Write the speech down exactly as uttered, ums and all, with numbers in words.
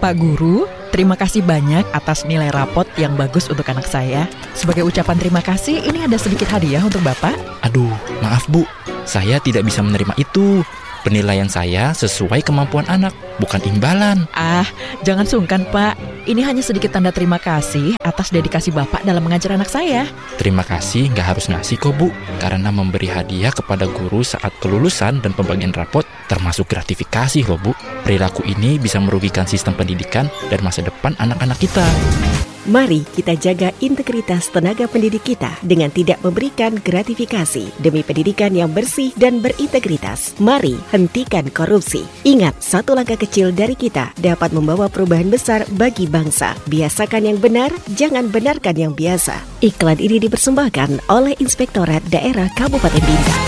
Pak Guru, terima kasih banyak atas nilai rapot yang bagus untuk anak saya. Sebagai ucapan terima kasih, ini ada sedikit hadiah untuk Bapak. Aduh, maaf Bu, saya tidak bisa menerima itu. Penilaian saya sesuai kemampuan anak, bukan imbalan. Ah, jangan sungkan Pak. Ini hanya sedikit tanda terima kasih atas dedikasi Bapak dalam mengajar anak saya. Terima kasih nggak harus ngasih kok Bu, karena memberi hadiah kepada guru saat kelulusan dan pembagian rapot termasuk gratifikasi loh Bu. Perilaku ini bisa merugikan sistem pendidikan dan masa depan anak-anak kita. Mari kita jaga integritas tenaga pendidik kita dengan tidak memberikan gratifikasi demi pendidikan yang bersih dan berintegritas. Mari hentikan korupsi. Ingat, satu langkah kecil dari kita dapat membawa perubahan besar bagi bangsa. Biasakan yang benar, jangan benarkan yang biasa. Iklan ini dipersembahkan oleh Inspektorat Daerah Kabupaten Bintan.